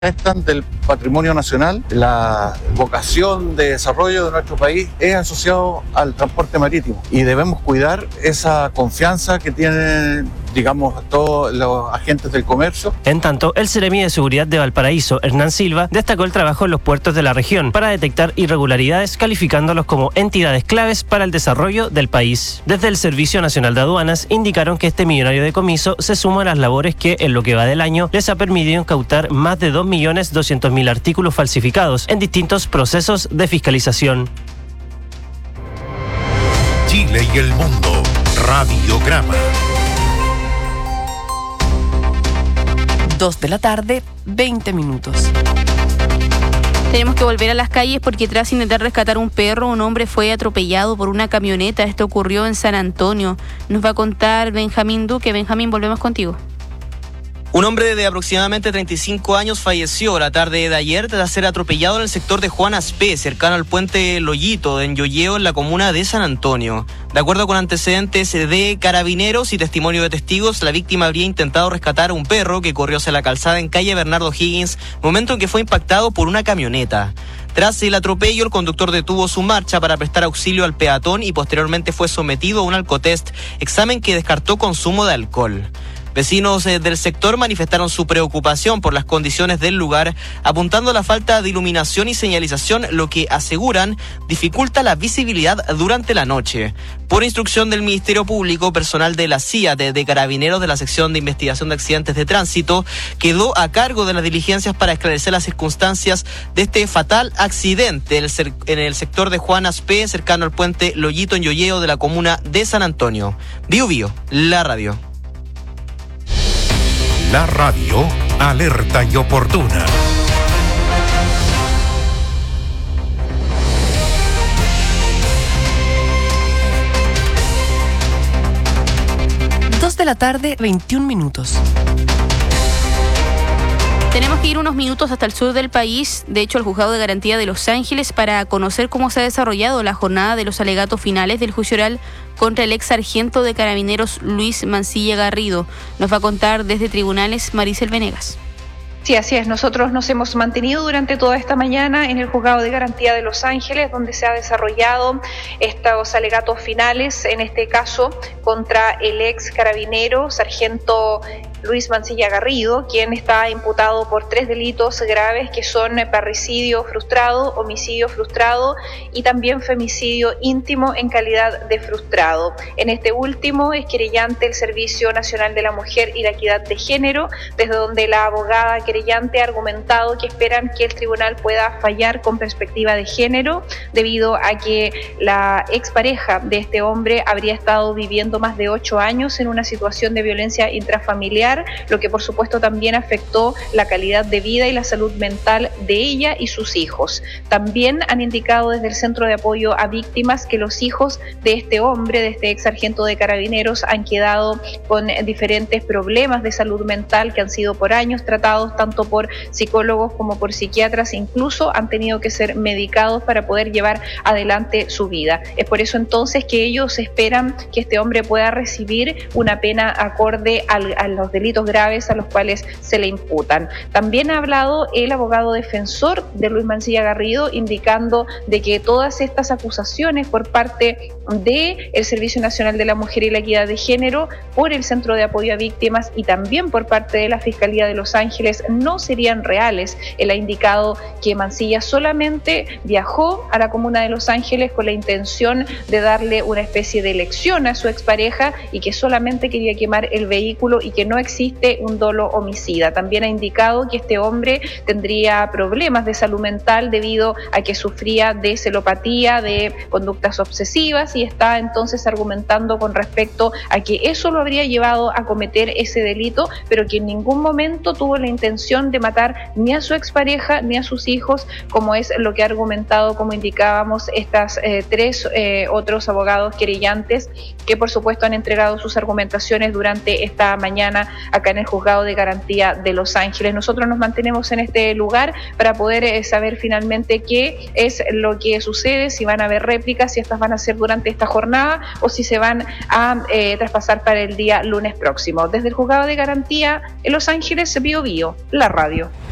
Están del patrimonio nacional. La vocación de desarrollo de nuestro país es asociado al transporte marítimo y debemos cuidar esa confianza que tienen, digamos, todos los agentes del comercio. En tanto, el Seremi de Seguridad de Valparaíso, Hernán Silva, destacó el trabajo en los puertos de la región para detectar irregularidades, calificándolos como entidades claves para el desarrollo del país. Desde el Servicio Nacional de Aduanas indicaron que este millonario decomiso se suma a las labores que, en lo que va del año, les ha permitido incautar más de 2.200.000 artículos falsificados en distintos procesos de fiscalización. Chile y el mundo. Radiograma. 2 de la tarde, 20 minutos. Tenemos que volver a las calles porque tras intentar rescatar un perro, un hombre fue atropellado por una camioneta. Esto ocurrió en San Antonio. Nos va a contar Benjamín Duque. Benjamín, volvemos contigo. Un hombre de aproximadamente 35 años falleció la tarde de ayer tras ser atropellado en el sector de Juan Aspé, cercano al puente Loyito, en Yoyeo, en la comuna de San Antonio. De acuerdo con antecedentes de carabineros y testimonio de testigos, la víctima habría intentado rescatar a un perro que corrió hacia la calzada en calle Bernardo Higgins, momento en que fue impactado por una camioneta. Tras el atropello, el conductor detuvo su marcha para prestar auxilio al peatón y posteriormente fue sometido a un alcotest, examen que descartó consumo de alcohol. Vecinos del sector manifestaron su preocupación por las condiciones del lugar, apuntando a la falta de iluminación y señalización, lo que aseguran dificulta la visibilidad durante la noche. Por instrucción del Ministerio Público, personal de la CIA de Carabineros de la Sección de Investigación de Accidentes de Tránsito quedó a cargo de las diligencias para esclarecer las circunstancias de este fatal accidente en el sector de Juan Aspé, cercano al puente Loyito en Yoyeo de la comuna de San Antonio. Bio Bio, la radio. La radio, alerta y oportuna. De la tarde, 21 minutos. Tenemos que ir unos minutos hasta el sur del país, de hecho al Juzgado de Garantía de Los Ángeles, para conocer cómo se ha desarrollado la jornada de los alegatos finales del juicio oral contra el ex sargento de Carabineros Luis Mancilla Garrido. Nos va a contar desde tribunales Maricel Venegas. Sí, así es. Nosotros nos hemos mantenido durante toda esta mañana en el Juzgado de Garantía de Los Ángeles, donde se ha desarrollado estos alegatos finales, en este caso contra el ex carabinero, sargento Luis Mancilla Garrido, quien está imputado por 3 delitos graves que son parricidio frustrado, homicidio frustrado y también femicidio íntimo en calidad de frustrado. En este último es querellante el Servicio Nacional de la Mujer y la Equidad de Género, desde donde la abogada querellante ha argumentado que esperan que el tribunal pueda fallar con perspectiva de género, debido a que la expareja de este hombre habría estado viviendo más de 8 años en una situación de violencia intrafamiliar, lo que por supuesto también afectó la calidad de vida y la salud mental de ella y sus hijos. También han indicado desde el Centro de Apoyo a Víctimas que los hijos de este hombre, de este ex sargento de Carabineros, han quedado con diferentes problemas de salud mental que han sido por años tratados tanto por psicólogos como por psiquiatras, incluso han tenido que ser medicados para poder llevar adelante su vida. Es por eso entonces que ellos esperan que este hombre pueda recibir una pena acorde a los delitos graves a los cuales se le imputan. También ha hablado el abogado defensor de Luis Mancilla Garrido, indicando de que todas estas acusaciones por parte del Servicio Nacional de la Mujer y la Equidad de Género, por el Centro de Apoyo a Víctimas y también por parte de la Fiscalía de Los Ángeles no serían reales. Él ha indicado que Mancilla solamente viajó a la comuna de Los Ángeles con la intención de darle una especie de lección a su expareja y que solamente quería quemar el vehículo y que no existe un dolo homicida. También ha indicado que este hombre tendría problemas de salud mental debido a que sufría de celopatía, de conductas obsesivas, y está entonces argumentando con respecto a que eso lo habría llevado a cometer ese delito, pero que en ningún momento tuvo la intención de matar ni a su expareja ni a sus hijos, como es lo que ha argumentado, como indicábamos, estas 3 otros abogados querellantes que por supuesto han entregado sus argumentaciones durante esta mañana acá en el Juzgado de Garantía de Los Ángeles. Nosotros nos mantenemos en este lugar para poder saber finalmente qué es lo que sucede, si van a haber réplicas, si estas van a ser durante esta jornada o si se van a traspasar para el día lunes próximo. Desde el Juzgado de Garantía en Los Ángeles, Bio Bio, la radio.